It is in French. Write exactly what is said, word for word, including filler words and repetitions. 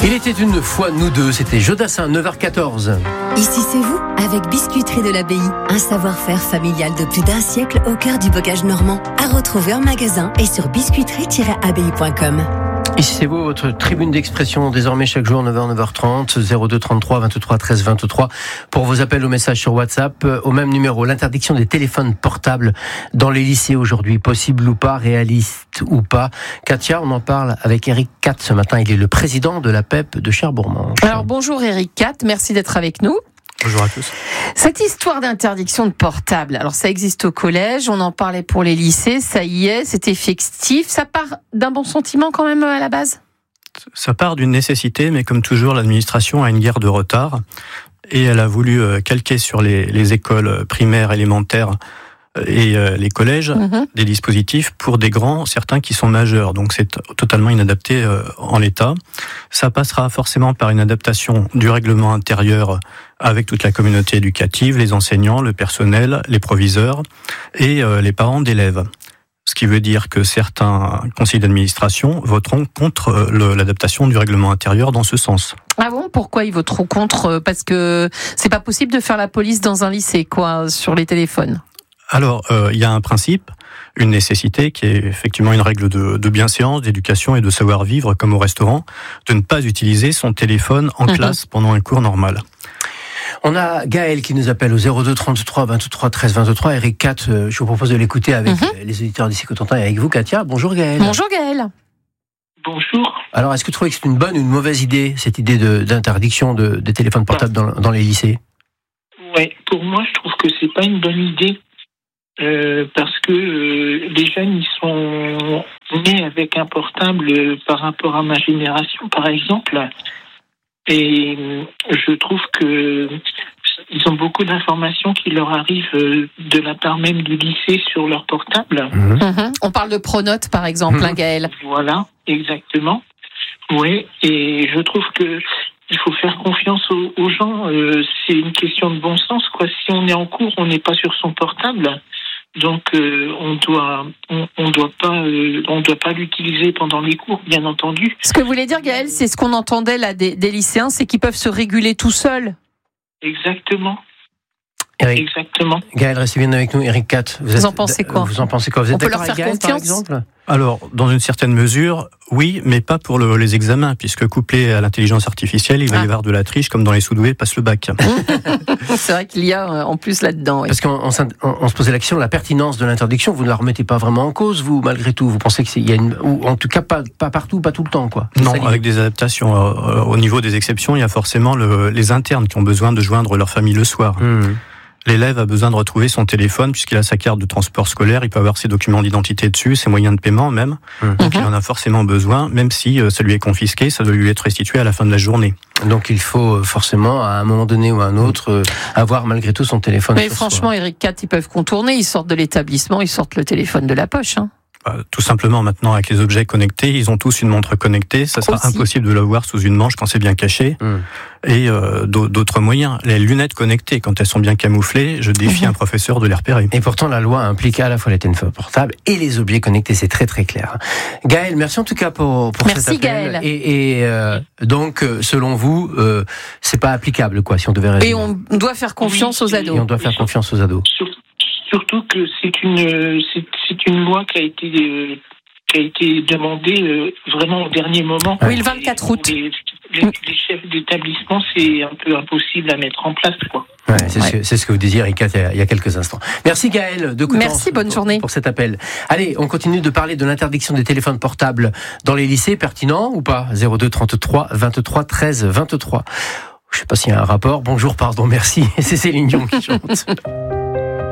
Il était une fois nous deux, c'était Jodassin, neuf heures quatorze. Ici c'est vous, avec Biscuiterie de l'Abbaye. Un savoir-faire familial de plus d'un siècle au cœur du bocage normand. À retrouver en magasin et sur biscuiterie tiret abbaye point com. Ici c'est vous, votre tribune d'expression, désormais chaque jour, neuf heures, neuf heures trente, zéro deux trente-trois vingt-trois treize vingt-trois, pour vos appels ou messages sur WhatsApp, au même numéro. L'interdiction des téléphones portables dans les lycées aujourd'hui, possible ou pas, réaliste ou pas. Katia, on en parle avec Eric Catt ce matin, il est le président de la P E P de Cherbourg-Manche. Alors bonjour Eric Catt, merci d'être avec nous. Bonjour à tous. Cette histoire d'interdiction de portable, alors ça existe au collège, on en parlait pour les lycées, ça y est, c'est effectif. Ça part d'un bon sentiment quand même à la base ? Ça part d'une nécessité, mais comme toujours, l'administration a une guerre de retard et elle a voulu calquer sur les, les écoles primaires, élémentaires et les collèges mmh. des dispositifs pour des grands, certains qui sont majeurs. Donc c'est totalement inadapté en l'état. Ça passera forcément par une adaptation du règlement intérieur avec toute la communauté éducative, les enseignants, le personnel, les proviseurs et les parents d'élèves. Ce qui veut dire que certains conseils d'administration voteront contre le, l'adaptation du règlement intérieur dans ce sens. Ah bon ? Pourquoi ils voteront contre ? Parce que c'est pas possible de faire la police dans un lycée, quoi, sur les téléphones. Alors, il euh, y a un principe, une nécessité qui est effectivement une règle de, de bienséance, d'éducation et de savoir-vivre, comme au restaurant, de ne pas utiliser son téléphone en mmh. classe pendant un cours normal. On a Gaël qui nous appelle au zéro deux trente-trois vingt-trois treize vingt-trois. Eric Catt, je vous propose de l'écouter avec mmh. les auditeurs d'ici Cotentin et avec vous, Katia. Bonjour Gaël. Bonjour Gaël. Bonjour. Alors, est-ce que vous trouvez que c'est une bonne ou une mauvaise idée, cette idée de, d'interdiction de, des téléphones portables dans, dans les lycées ? Oui, pour moi, je trouve que c'est pas une bonne idée. Euh, parce que euh, les jeunes, ils sont nés avec un portable euh, par rapport à ma génération, par exemple. Et euh, je trouve que ils ont beaucoup d'informations qui leur arrivent euh, de la part même du lycée sur leur portable. Mmh. Mmh. On parle de Pronote, par exemple, mmh. hein, Gaël. Voilà, exactement. Oui, et je trouve que il faut faire confiance aux, aux gens. Euh, c'est une question de bon sens, quoi. Si on est en cours, on n'est pas sur son portable. Donc euh, on doit on, on doit pas euh, on doit pas l'utiliser pendant les cours, bien entendu. Ce que vous voulez dire, Gaël, c'est ce qu'on entendait là des, des lycéens, c'est qu'ils peuvent se réguler tout seuls. Exactement. Eric, Exactement. Gaël, restez bien avec nous. Eric Catt, vous, vous êtes, en pensez quoi ? Vous en pensez quoi ? Vous êtes on peut d'accord leur faire avec Gaël, confiance ? par exemple ? Alors, dans une certaine mesure, oui, mais pas pour le, les examens, puisque couplé à l'intelligence artificielle, il va ah. y avoir de la triche, comme dans les sous-doués passent le bac. C'est vrai qu'il y a en plus là-dedans. Oui. Parce qu'on on, on, on se posait la question de la pertinence de l'interdiction. Vous ne la remettez pas vraiment en cause, vous, malgré tout. Vous pensez qu'il y a une, ou en tout cas pas, pas partout, pas tout le temps, quoi. Non, avec des adaptations. Euh, au niveau des exceptions, il y a forcément le, les internes qui ont besoin de joindre leur famille le soir. Mmh. L'élève a besoin de retrouver son téléphone puisqu'il a sa carte de transport scolaire, il peut avoir ses documents d'identité dessus, ses moyens de paiement même. Mmh. Donc il en a forcément besoin, même si ça lui est confisqué, ça doit lui être restitué à la fin de la journée. Donc il faut forcément, à un moment donné ou à un autre, avoir malgré tout son téléphone. Mais franchement, soi. Eric Catt, ils peuvent contourner, ils sortent de l'établissement, ils sortent le téléphone de la poche. Hein. Tout simplement, maintenant, avec les objets connectés, ils ont tous une montre connectée. Ça sera Aussi. impossible de l'avoir sous une manche quand c'est bien caché. Mmh. Et euh, d'autres moyens. Les lunettes connectées, quand elles sont bien camouflées, je défie mmh. un professeur de les repérer. Et pourtant, la loi implique à la fois les téléphones portables et les objets connectés. C'est très, très clair. Gaël, merci en tout cas pour, pour merci cet appel. Gaël. Et, et euh, donc, selon vous, euh, c'est pas applicable, quoi, si on devait résumer. Et on doit faire confiance oui, aux ados. Et on doit faire confiance aux ados. Surtout que c'est une, c'est, c'est une loi qui a été... Euh, qui a été demandé euh, vraiment au dernier moment. Oui, le vingt-quatre août. Les, les, les chefs d'établissement, c'est un peu impossible à mettre en place, quoi. Ouais, c'est, ouais. Ce que, c'est ce que vous disiez, Erika, il y a quelques instants. Merci Gaël de Coutances. Merci, bonne pour, journée. Pour cet appel. Allez, on continue de parler de l'interdiction des téléphones portables dans les lycées. Pertinent ou pas ? zéro deux trente-trois vingt-trois treize vingt-trois. Je ne sais pas s'il y a un rapport. Bonjour, pardon, merci. C'est Céline Dion qui chante.